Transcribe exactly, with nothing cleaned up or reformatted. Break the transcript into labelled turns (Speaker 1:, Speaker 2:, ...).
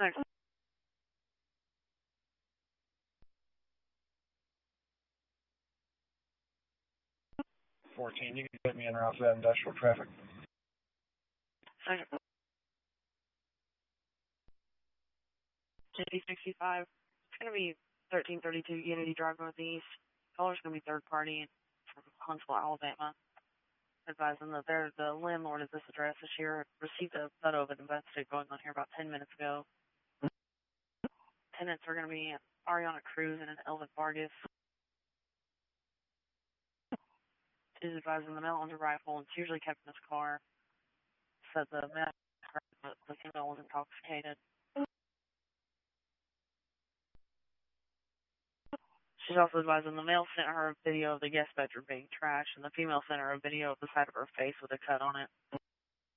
Speaker 1: Thanks.
Speaker 2: fourteen, you can get me in route for that industrial traffic.
Speaker 1: Thanks. fifty sixty-five. It's going to be thirteen thirty-two Unity Drive Northeast. Caller's going to be third party from Huntsville, Alabama. Advising that they're the landlord of this address this year. Received a photo of an investigation going on here about ten minutes ago. Tenants are going to be Ariana Cruz and Elvin Vargas. Is advising the male owns a rifle and it's usually kept in his car. Said the man heard that the female was intoxicated. She's also advising the male sent her a video of the guest bedroom being trashed, and the female sent her a video of the side of her face with a cut on it.